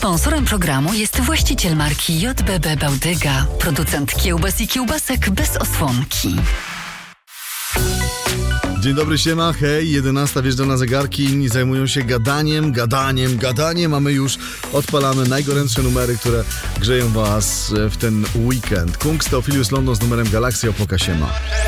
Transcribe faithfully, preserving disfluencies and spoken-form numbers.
Sponsorem programu jest właściciel marki J B B Bałdyga, producent kiełbas i kiełbasek bez osłonki. Dzień dobry, siema, hej, jedenasta wjeżdża na zegarki, inni zajmują się gadaniem, gadaniem, gadaniem, a my już odpalamy najgorętsze numery, które grzeją was w ten weekend. Kungs Teofilius London z numerem Galaxy, opoka siema.